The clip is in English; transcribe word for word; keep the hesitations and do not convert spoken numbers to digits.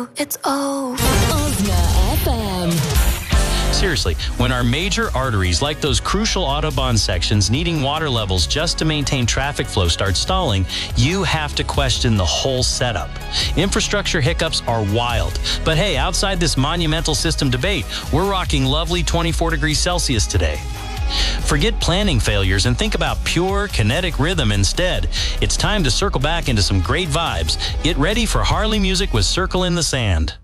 It's over. Osna F M. Seriously, when our major arteries, like those crucial Autobahn sections needing water levels just to maintain traffic flow, start stalling, you have to question the whole setup. Infrastructure hiccups are wild. But hey, outside this monumental system debate, we're rocking lovely twenty-four degrees Celsius today. Forget planning failures and think about pure kinetic rhythm instead. It's time to circle back into some great vibes. Get ready for Harley music with Circle in the Sand.